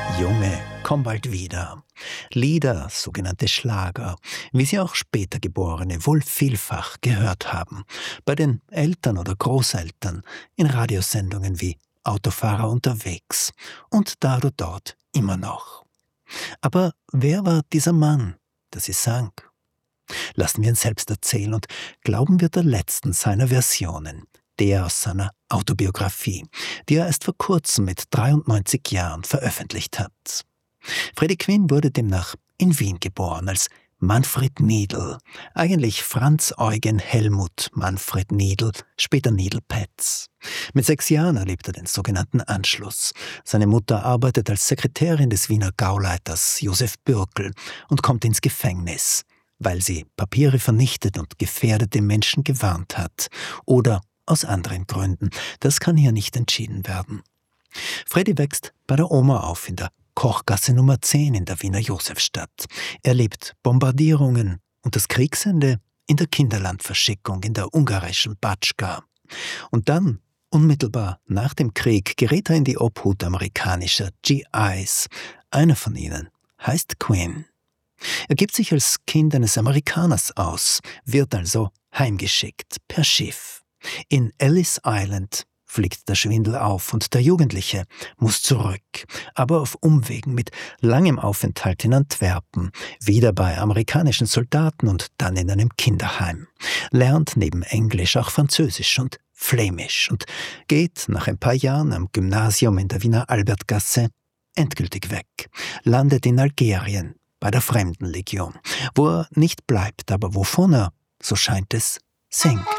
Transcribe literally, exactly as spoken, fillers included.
Junge, komm bald wieder. Lieder, sogenannte Schlager, wie sie auch später Geborene wohl vielfach gehört haben. Bei den Eltern oder Großeltern, in Radiosendungen wie Autofahrer unterwegs und da oder dort immer noch. Aber wer war dieser Mann, der sie sang? Lassen wir ihn selbst erzählen und glauben wir der letzten seiner Versionen, der aus seiner Autobiografie, die er erst vor kurzem mit dreiundneunzig Jahren veröffentlicht hat. Freddie Quinn wurde demnach in Wien geboren als Manfred Niedl, eigentlich Franz Eugen Helmut Manfred Niedl, später Niedl Petz. Mit sechs Jahren erlebt er den sogenannten Anschluss. Seine Mutter arbeitet als Sekretärin des Wiener Gauleiters Josef Bürkel und kommt ins Gefängnis, weil sie Papiere vernichtet und gefährdete Menschen gewarnt hat. Oder aus anderen Gründen. Das kann hier nicht entschieden werden. Freddie wächst bei der Oma auf in der Kochgasse Nummer zehn in der Wiener Josefstadt. Er erlebt Bombardierungen und das Kriegsende in der Kinderlandverschickung in der ungarischen Batschka. Und dann, unmittelbar nach dem Krieg, gerät er in die Obhut amerikanischer G Is. Einer von ihnen heißt Quinn. Er gibt sich als Kind eines Amerikaners aus, wird also heimgeschickt per Schiff. In Ellis Island fliegt der Schwindel auf und der Jugendliche muss zurück, aber auf Umwegen mit langem Aufenthalt in Antwerpen, wieder bei amerikanischen Soldaten und dann in einem Kinderheim, lernt neben Englisch auch Französisch und Flämisch und geht nach ein paar Jahren am Gymnasium in der Wiener Albertgasse endgültig weg, landet in Algerien bei der Fremdenlegion, wo er nicht bleibt, aber wovon er, so scheint es, singt.